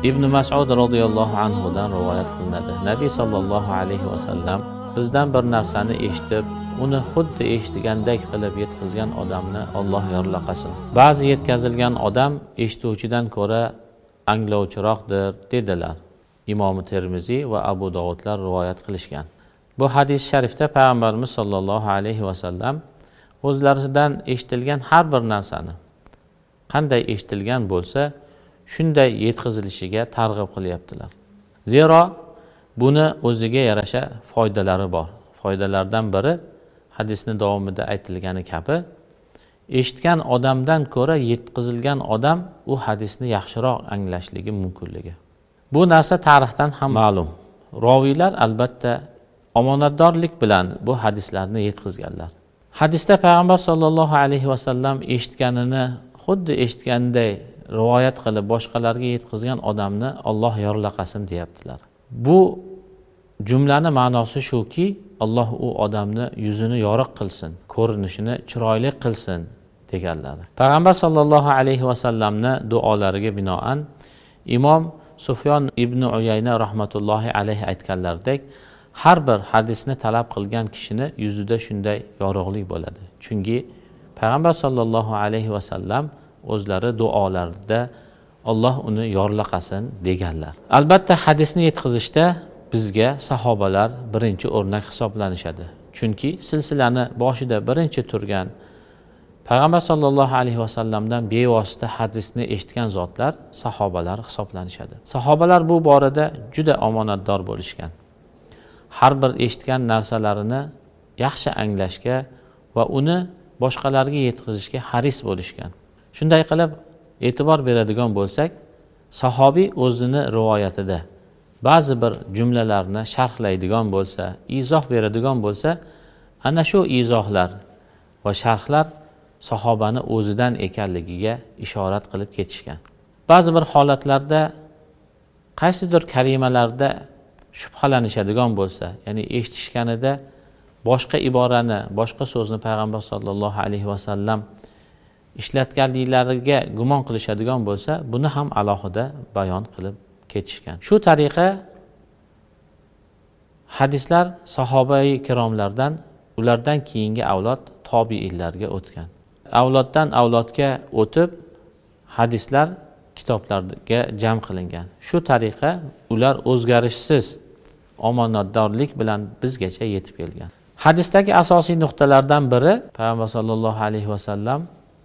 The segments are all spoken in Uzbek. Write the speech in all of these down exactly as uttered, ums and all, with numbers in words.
ibn Mas'ud radhiyallohu anhudan rivoyat qilinadi. Nabiy sallallohu alayhi vasallam bizdan bir narsani eshitib, uni xuddi eshitgandek qilib yetkazgan odamni Alloh yorlaqasin. Ba'zi yetkazilgan odam eshituvchidan ko'ra anglovchiroqdir dedilar. Imom Termiziy va Abu Dovudlar rivoyat qilishgan. Bu hadis sharifda payg'ambarimiz sollallohu alayhi vasallam o'zlaridan eshitilgan har bir narsani qanday eshitilgan bo'lsa, shunday yetkazilishiga targ'ib qilyaptilar. Zero buni o'ziga yarasha foydalari bor. Foydalardan biri hadisni davomida aytilgani kabi, eshitgan odamdan ko'ra yetkazilgan odam u hadisni yaxshiroq anglashligi mumkinligi. Bu narsa tarixdan ham ma'lum. Roviylar albatta omonatdorlik bilan bu hadislarni yetkazganlar. Hadisda payg'ambar sollallohu alayhi vasallam eshitganini xuddi eshitganday rivoyat qilib boshqalarga yetkazgan odamni Alloh yorlaqasin deyaptilar. Bu jumlani ma'nosi shuki, Alloh u odamni yuzini yoriq qilsin, ko'rinishini chiroyli qilsin deganlari. Payg'ambar sollallohu alayhi vasallamni duolariga binoan Imom Sufyon ibn Uyayna rahmatullohi alayhi aytganlaridek, har bir hadisni talab qilgan kishini yuzida shunday yorug'lik bo'ladi. Chunki payg'ambar sollallohu alayhi vasallam o'zlari duolarida Alloh uni yorlaqasin deganlar. Albatta hadisni yetkazishda bizga sahobalar birinchi o'rnak hisoblanishadi. Chunki silsilani boshida birinchi turgan payg'ambar sollallohu alayhi vasallamdan bevosita hadisni eshitgan zotlar sahobalar hisoblanishadi. Sahobalar bu borada juda omonatdor bo'lishgan. Har bir eshitgan narsalarini yaxshi anglashga va uni boshqalarga yetkazishga haris bo'lishgan. Shunday qilib e'tibor beradigan bo'lsak, sahobiy o'zini rivoyatida ba'zi bir jumlalarni sharhlaydigan bo'lsa, izoh beradigan bo'lsa, ana shu izohlar va sharhlar sahobani o'zidan ekanligiga ishorat qilib ketishgan. Ba'zi bir holatlarda qaysidir kalimalarda shubhalanishadigan bo'lsa, ya'ni eshitishganida boshqa iborani, boshqa so'zni payg'ambar sollallohu alayhi vasallam ishlatganliklariga gumon qilishadigan bo'lsa, buni ham alohida bayon qilib ketishgan. Shu tariqa hadislar sahobai kiromlardan, ulardan keyingi avlod tobiinlarga o'tgan. Avloddan avlodga o'tib hadislar kitoblarga jam qilingan. Shu tariqa ular o'zgarishsiz omonatdorlik bilan bizgacha yetib kelgan. Hadisdagi asosiy nuqtalardan biri payg'ambar sollallohu alayhi vasallam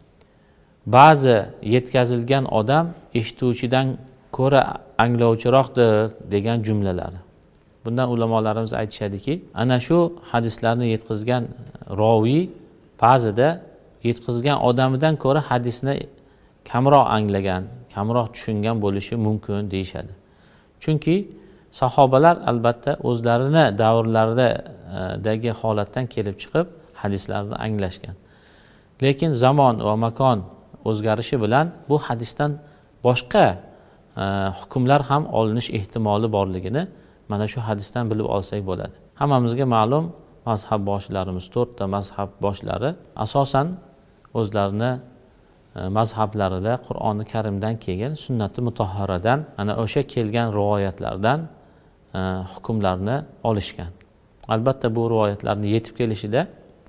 ba'zi yetkazilgan odam eshituvchidan ko'ra anglovchiroqdir degan jumlalari. Bundan ulamolarimiz aytishadiki, ana shu hadislarni yetkazgan roviy ba'zida yetkazgan odamidan ko'ra hadisni kamroq anglagan, kamroq tushungan bo'lishi mumkin deyishadi. Chunki sahobalar albatta o'zlarini davrlaridagi holatdan kelib chiqib hadislarni anglashgan. Lekin zamon va makon o'zgarishi bilan bu hadisdan boshqa hukmlar ham olinish ehtimoli borligini mana shu hadisdan bilib olsak bo'ladi. Hammamizga ma'lum, mazhab boshlarimiz, to'rtta mazhab boshlari asosan o'zlarini mazhablarida Qur'oni Karimdan kelgan sunnati mutahharadan ana o'sha kelgan rivoyatlardan hukmlarni olishgan. Albatta bu rivoyatlarni yetib kelishida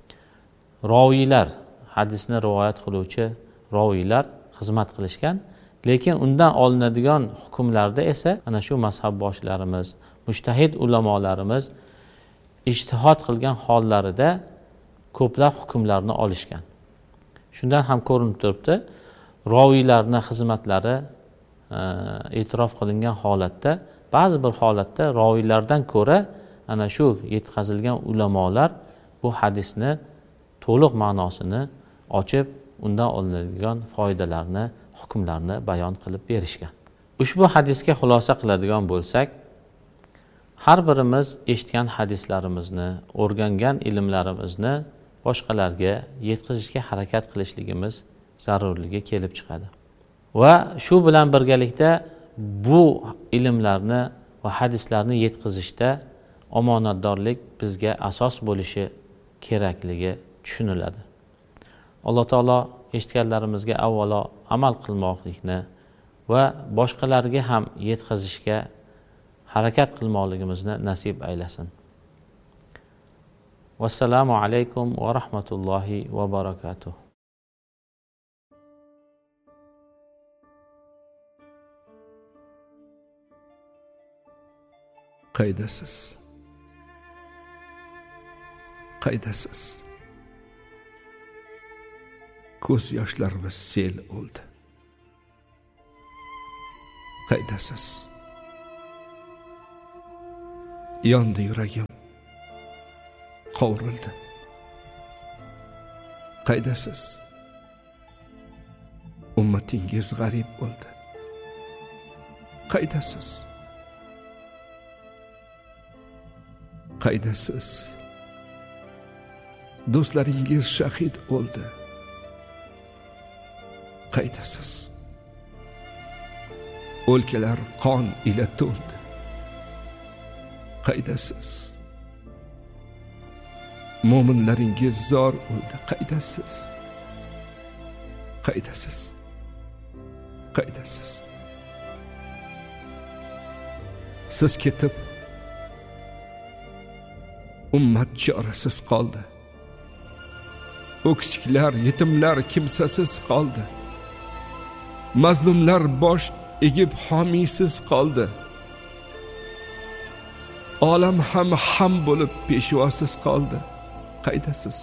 roviylar, hadisni rivoyat qiluvchi roviylar xizmat qilishgan. Lekin undan olinadigan hukmlarda esa ana shu mazhab boshlarimiz, mujtahid ulamolarimiz ijtihod qilgan hollarida ko'plab hukmlarni olishgan. Shundan ham ko'rinib turibdi, roviylarning xizmatlari e'tirof qilingan holatda, ba'zi bir holatda roviylardan ko'ra ana shu yetkazilgan ulamolar bu hadisni to'liq ma'nosini ochib, undan olinadigan foydalarni, hukmlarni bayon qilib berishgan. Ushbu hadisga xulosa qiladigan bo'lsak, har birimiz eshitgan hadislarimizni, o'rgangan ilmlarimizni boshqalarga yetkazishga harakat qilishligimiz zarurligi kelib chiqadi. Va shu bilan birgalikda bu ilmlarni va hadislarni yetkazishda omonatdorlik bizga asos bo'lishi kerakligi tushuniladi. Alloh taolo eshitganlarimizga avvalo amal qilmoqlikni va boshqalarga ham yetkazishga harakat qilmoqligimizni nasib aylasin. Vassalomu alaykum va rahmatullohi va barakatuh. Qaydasiz? Qaydasiz? Ko'z yoshlarimiz sel oldi. Qaydasiz? Yondi yuragim, qovurildi. Qaydasiz? Ummatingiz g'arib bo'ldi. Qaydasiz? Qaydasiz? Do'stlaringiz shahid bo'ldi. Qaydasiz? O'lkalar qon ila to'ldi. Qaydasiz? Mo'minlaringiz zor bo'ldi. Qaydasiz? Qaydasiz? Qaydasiz? Siz ketib, ummat chorasiz qoldi. O'ksiklar, yetimlar kimsasiz qoldi. Mazlumlar bosh egib homiysiz qoldi. Olam ham ham bo'lib peshvosiz qoldi. Qaydasiz?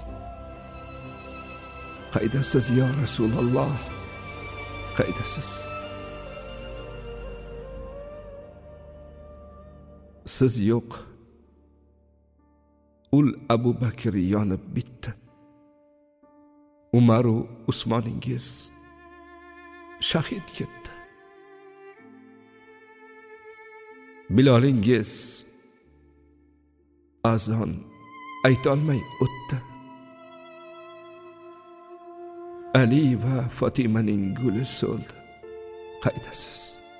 Qaydasiz ya Rasululloh? Qaydasiz? Siz yo'q. Ul Abu Bakr yonib bitdi. Umar va Usmoningiz shahid ketdi. Bilolingiz azon aytolmay o'tdi. Ali va Fatimaning guli so'ldi. Qaydasiz?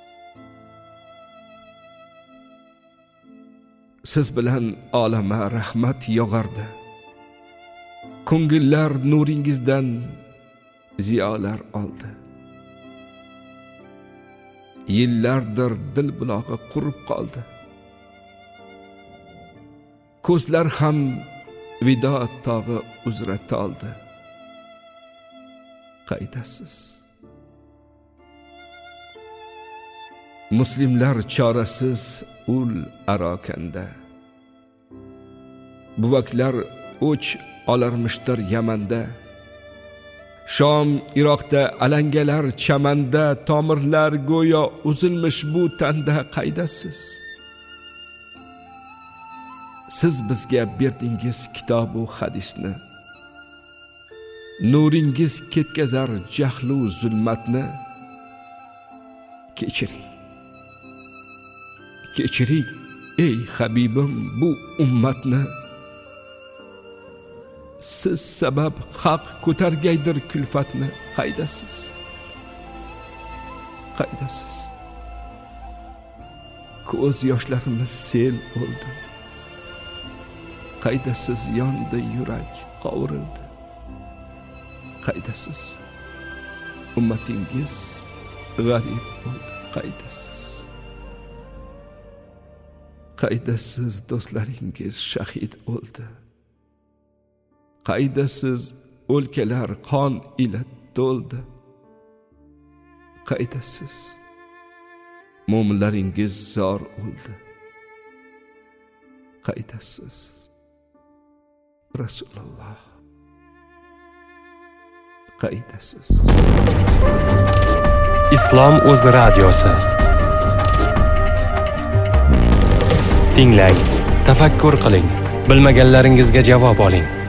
Siz bilan olama rahmat yog'ardi. Ko'ngillar nuringizdan ziyolar oldi. Yillardir dil bulog'i qurib qoldi. Ko'zlar ham vido tog'i uzra toldi. Qaydasiz? Muslimlar chorasiz ul arokanda. Buvaklar o'ch olarmishdir Yamanda. Shom, Iroqda alangalar chamanda, tomirlar go'yo uzilmish bu tanda. Qaydasiz? Siz bizga berdingiz kitob va hadisni. Nuringiz ketkazar jahlu zulmatni. Kechiring. Kechiring ey Habibim bu ummatni. Siz sabab haq ko'targaydir kulfatni. Qaydasiz? Qaydasiz? Ko'z yoshlarimiz sel bo'ldi. Qaydasiz? Yondi yurak, qovurildi. Qaydasiz? Ummatingiz g'arib bo'ldi. Qaydasiz? Qaydasiz? Do'stlaringiz shahid bo'ldi. Qaydasiz? O'lkalar qon ila to'ldi. Qaydasiz? Mo'minlaringiz zor o'ldi. Qaydasiz? Rasululloh, qaydasiz? Islom o'z radiosi. Tinglang, tafakkur qiling, bilmaganlaringizga javob oling.